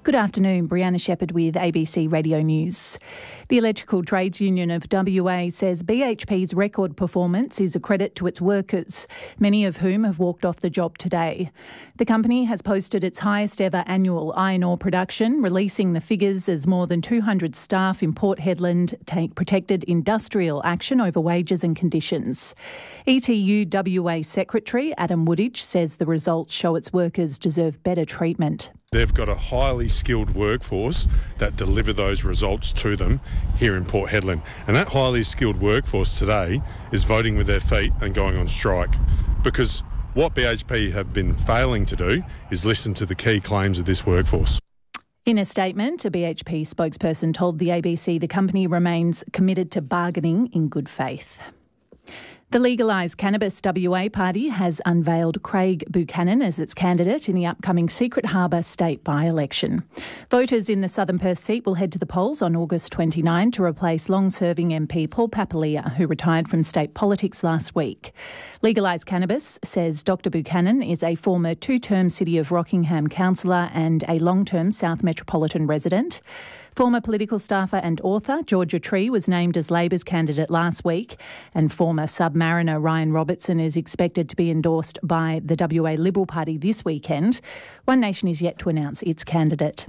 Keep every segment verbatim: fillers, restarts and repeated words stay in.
Good afternoon, Brianna Shepherd with A B C Radio News. The Electrical Trades Union of W A says B H P's record performance is a credit to its workers, many of whom have walked off the job today. The company has posted its highest ever annual iron ore production, releasing the figures as more than two hundred staff in Port Hedland take protected industrial action over wages and conditions. E T U W A Secretary Adam Woodidge says the results show its workers deserve better treatment. They've got a highly skilled workforce that deliver those results to them here in Port Hedland. And that highly skilled workforce today is voting with their feet and going on strike. Because what B H P have been failing to do is listen to the key claims of this workforce. In a statement, a B H P spokesperson told the A B C the company remains committed to bargaining in good faith. The Legalise Cannabis W A party has unveiled Craig Buchanan as its candidate in the upcoming Secret Harbour state by-election. Voters in the Southern Perth seat will head to the polls on August twenty-ninth to replace long-serving M P Paul Papalia, who retired from state politics last week. Legalise Cannabis says Doctor Buchanan is a former two-term City of Rockingham councillor and a long-term South Metropolitan resident. Former political staffer and author Georgia Tree was named as Labor's candidate last week, and former submariner Ryan Robertson is expected to be endorsed by the W A Liberal Party this weekend. One Nation is yet to announce its candidate.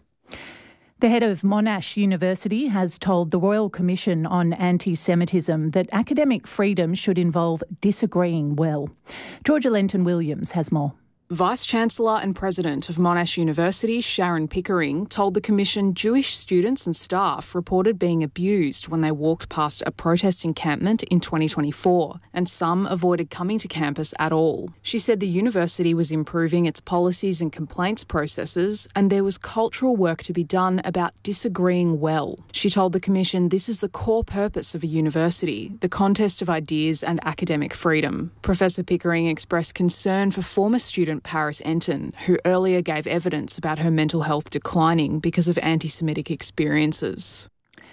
The head of Monash University has told the Royal Commission on Anti-Semitism that academic freedom should involve disagreeing well. Georgia Lenton-Williams has more. Vice-Chancellor and President of Monash University, Sharon Pickering, told the Commission Jewish students and staff reported being abused when they walked past a protest encampment in twenty twenty-four, and some avoided coming to campus at all. She said the university was improving its policies and complaints processes, and there was cultural work to be done about disagreeing well. She told the Commission this is the core purpose of a university, the contest of ideas and academic freedom. Professor Pickering expressed concern for former student Paris Enton, who earlier gave evidence about her mental health declining because of anti-Semitic experiences.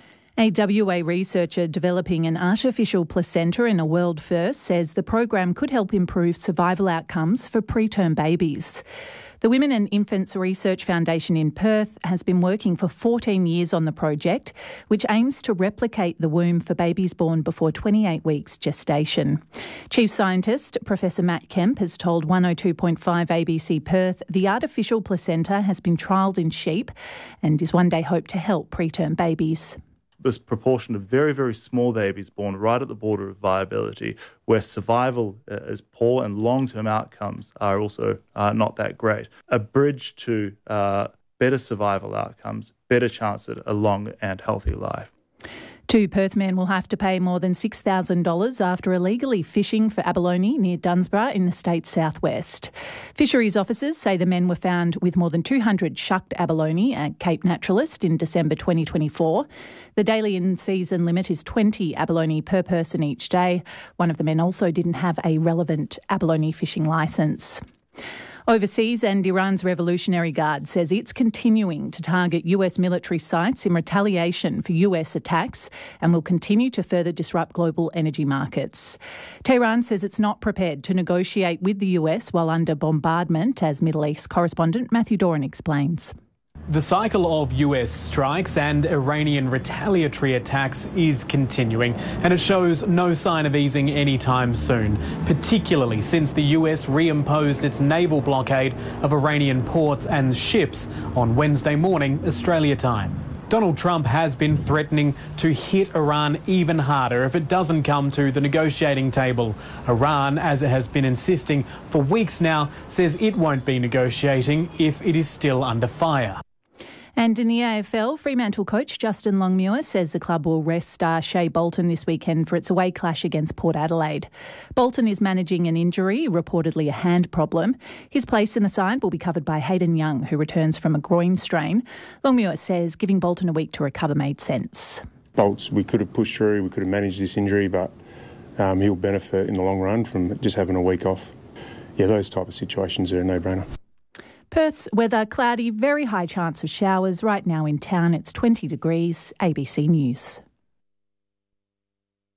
A W A researcher developing an artificial placenta in a world first says the program could help improve survival outcomes for preterm babies. The Women and Infants Research Foundation in Perth has been working for fourteen years on the project, which aims to replicate the womb for babies born before twenty-eight weeks gestation. Chief Scientist Professor Matt Kemp has told one oh two point five A B C Perth the artificial placenta has been trialled in sheep and is one day hoped to help preterm babies. This proportion of very, very small babies born right at the border of viability, where survival is poor and long-term outcomes are also uh, not that great. A bridge to uh, better survival outcomes, better chance at a long and healthy life. Two Perth men will have to pay more than six thousand dollars after illegally fishing for abalone near Dunsborough in the state's southwest. Fisheries officers say the men were found with more than two hundred shucked abalone at Cape Naturalist in December twenty twenty-four. The daily in-season limit is twenty abalone per person each day. One of the men also didn't have a relevant abalone fishing licence. Overseas, and Iran's Revolutionary Guard says it's continuing to target U S military sites in retaliation for U S attacks and will continue to further disrupt global energy markets. Tehran says it's not prepared to negotiate with the U S while under bombardment, as Middle East correspondent Matthew Doran explains. The cycle of U S strikes and Iranian retaliatory attacks is continuing, and it shows no sign of easing anytime soon, particularly since the U S reimposed its naval blockade of Iranian ports and ships on Wednesday morning, Australia time. Donald Trump has been threatening to hit Iran even harder if it doesn't come to the negotiating table. Iran, as it has been insisting for weeks now, says it won't be negotiating if it is still under fire. And in the A F L, Fremantle coach Justin Longmuir says the club will rest star Shea Bolton this weekend for its away clash against Port Adelaide. Bolton is managing an injury, reportedly a hand problem. His place in the side will be covered by Hayden Young, who returns from a groin strain. Longmuir says giving Bolton a week to recover made sense. Bolts, we could have pushed through, we could have managed this injury, but um, he'll benefit in the long run from just having a week off. Yeah, those type of situations are a no-brainer. Perth's weather cloudy, very high chance of showers. Right now in town it's twenty degrees. A B C News.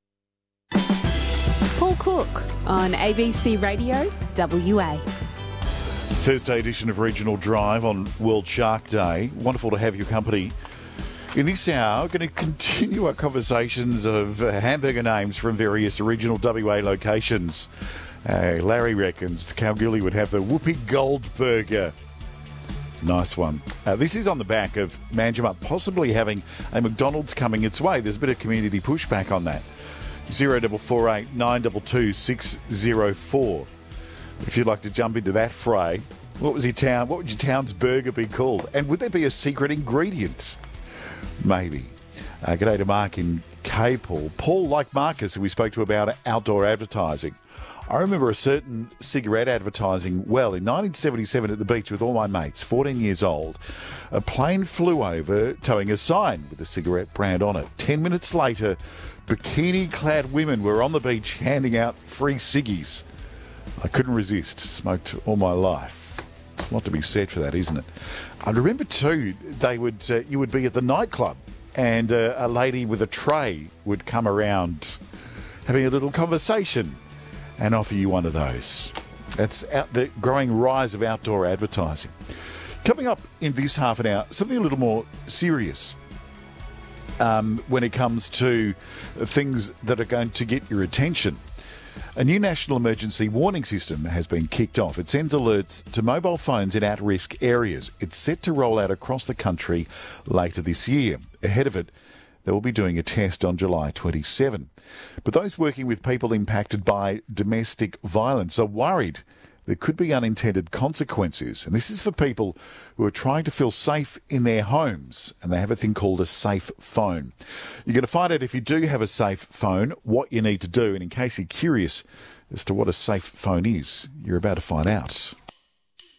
Paul Cook on A B C Radio W A. Thursday edition of Regional Drive on World Shark Day. Wonderful to have your company. In this hour, we're going to continue our conversations of uh, hamburger names from various original W A locations. Uh, Larry reckons Kalgoorlie would have the Whoopi Goldburger. Nice one. Uh, this is on the back of Manjimup possibly having a McDonald's coming its way. There's a bit of community pushback on that. zero four four eight nine two two six zero four. If you'd like to jump into that fray, what was your town? What would your town's burger be called? And would there be a secret ingredient? Maybe. Uh, g'day to Mark in K. Paul. Paul, like Marcus, who we spoke to about outdoor advertising. I remember a certain cigarette advertising well. In nineteen seventy-seven at the beach with all my mates, fourteen years old, a plane flew over towing a sign with a cigarette brand on it. Ten minutes later, bikini-clad women were on the beach handing out free ciggies. I couldn't resist. Smoked all my life. A lot to be said for that, isn't it? I remember too, they would uh, you would be at the nightclub and uh, a lady with a tray would come around having a little conversation and offer you one of those. That's out the growing rise of outdoor advertising. Coming up in this half an hour, something a little more serious um, when it comes to things that are going to get your attention. A new national emergency warning system has been kicked off. It sends alerts to mobile phones in at-risk areas. It's set to roll out across the country later this year. Ahead of it, they will be doing a test on July twenty-seventh. But those working with people impacted by domestic violence are worried there could be unintended consequences. And this is for people who are trying to feel safe in their homes, and they have a thing called a safe phone. You're going to find out if you do have a safe phone, what you need to do. And in case you're curious as to what a safe phone is, you're about to find out.